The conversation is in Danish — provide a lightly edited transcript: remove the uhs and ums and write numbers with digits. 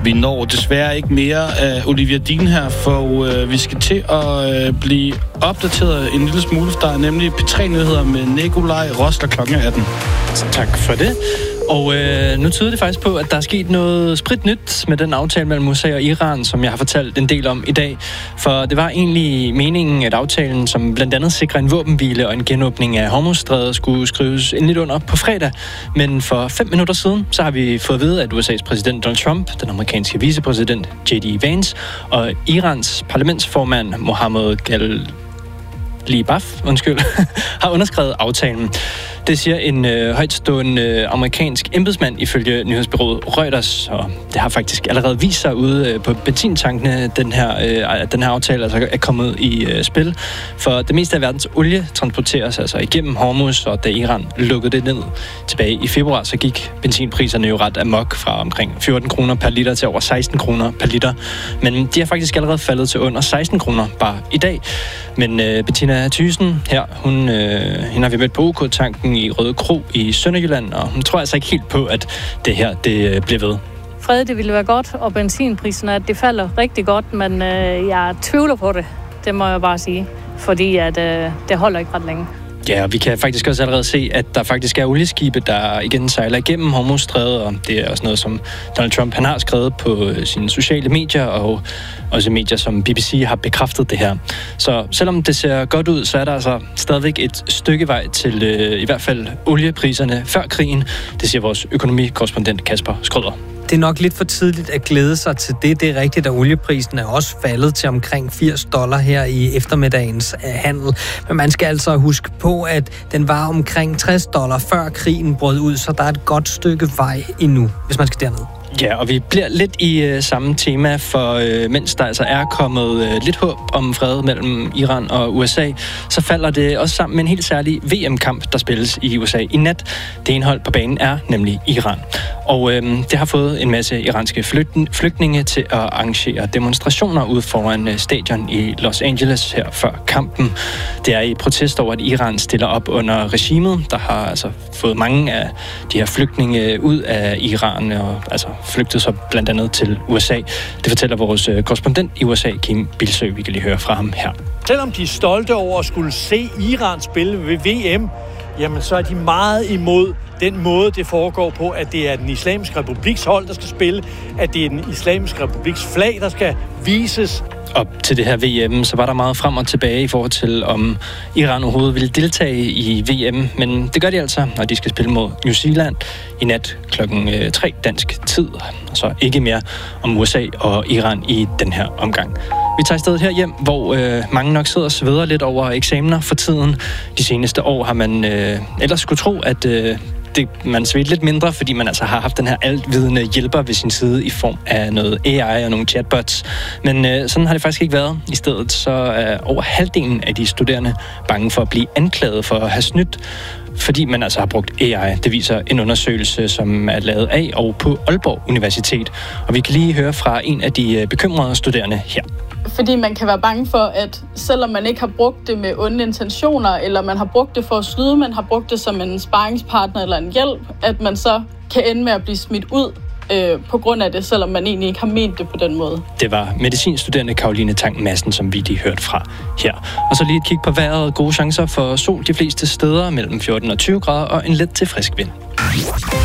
Vi når desværre ikke mere af Olivia Dean her, for vi skal til at blive opdateret en lille smule. Der er nemlig P3-nyheder med Nikolaj Rosler kl. 18. Tak for det. Og nu tyder det faktisk på, at der er sket noget spritnyt med den aftale mellem USA og Iran, som jeg har fortalt en del om i dag. For det var egentlig meningen, at aftalen, som blandt andet sikrer en våbenhvile og en genåbning af Hormuzstrædet, skulle skrives endeligt under på fredag. Men for 5 minutter siden, så har vi fået at vide, at USA's præsident Donald Trump, den amerikanske vicepræsident J.D. Vance og Irans parlamentsformand Mohammed har underskrevet aftalen. Det siger en højtstående amerikansk embedsmand ifølge nyhedsbureauet Reuters, og det har faktisk allerede vist sig ude på benzintankene, den her aftale altså er kommet i spil. For det meste af verdens olie transporteres altså igennem Hormuz, og da Iran lukkede det ned tilbage i februar, så gik benzinpriserne jo ret amok fra omkring 14 kroner per liter til over 16 kroner per liter. Men de har faktisk allerede faldet til under 16 kroner bare i dag. Men Bettina Thyssen her, hende har vi mødt på OK-tanken i Røde Kro i Sønderjylland, og hun tror altså ikke helt på, at det her det bliver ved. Fred, det ville være godt, og benzinpriserne, at det falder rigtig godt, men jeg tvivler på det. Det må jeg bare sige, fordi at, det holder ikke ret længe. Ja, og vi kan faktisk også allerede se, at der faktisk er olieskibe, der igen sejler igennem Hormuzstrædet, og det er også noget, som Donald Trump han har skrevet på sine sociale medier, og også medier som BBC har bekræftet det her. Så selvom det ser godt ud, så er der altså stadigvæk et stykke vej til i hvert fald oliepriserne før krigen. Det siger vores økonomikorrespondent Kasper Skrøder. Det er nok lidt for tidligt at glæde sig til det. Det er rigtigt, at olieprisen er også faldet til omkring $80 her i eftermiddagens handel. Men man skal altså huske på, at den var omkring $60 før krigen brød ud, så der er et godt stykke vej endnu, hvis man skal derned. Ja, og vi bliver lidt i samme tema, for mens der altså er kommet lidt håb om fred mellem Iran og USA, så falder det også sammen med en helt særlig VM-kamp, der spilles i USA i nat. Det ene hold på banen er nemlig Iran. Og det har fået en masse iranske flygtninge til at arrangere demonstrationer ude foran stadion i Los Angeles her før kampen. Det er i protest over, at Iran stiller op under regimet, der har altså fået mange af de her flygtninge ud af Iran og altså flygtede så blandt andet til USA. Det fortæller vores korrespondent i USA, Kim Bilsø. Vi kan lige høre fra ham her. Selvom de er stolte over at skulle se Iran spille ved VM, jamen så er de meget imod den måde, det foregår på, at det er den islamiske republiks hold, der skal spille, at det er den islamiske republiks flag, der skal vises. Op til det her VM, så var der meget frem og tilbage i forhold til, om Iran overhovedet ville deltage i VM. Men det gør de altså, når de skal spille mod New Zealand i nat klokken 3 dansk tid. Og så ikke mere om USA og Iran i den her omgang. Vi tager i stedet her hjem, hvor mange nok sidder og sveder lidt over eksamener for tiden. De seneste år har man ellers skulle tro, at man svedte lidt mindre, fordi man altså har haft den her altvidende hjælper ved sin side i form af noget AI og nogle chatbots. Men sådan har det faktisk ikke været. I stedet så er over halvdelen af de studerende bange for at blive anklaget for at have snydt, fordi man altså har brugt AI. Det viser en undersøgelse, som er lavet af og på Aalborg Universitet. Og vi kan lige høre fra en af de bekymrede studerende her. Fordi man kan være bange for, at selvom man ikke har brugt det med onde intentioner, eller man har brugt det for at snyde, man har brugt det som en sparringspartner eller en hjælp, at man så kan ende med at blive smidt ud på grund af det, selvom man egentlig ikke har ment det på den måde. Det var medicinstuderende Karoline Tang Madsen, som vi lige hørte fra her. Og så lige et kig på vejret. Gode chancer for sol de fleste steder mellem 14 og 20 grader og en let til frisk vind.